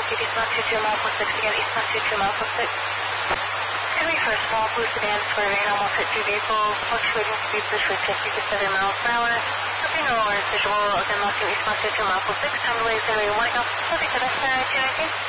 keep eastbound 22 miles for 6, again eastbound 22 miles for 6. Henry first, small blue sedan, square rain, almost hit 2 vehicles, fluctuating speeds between 50 to 7 miles per hour. Nothing no alarms visual, again lost to eastbound 22 miles for 6, time delay 081, now, 47, 219.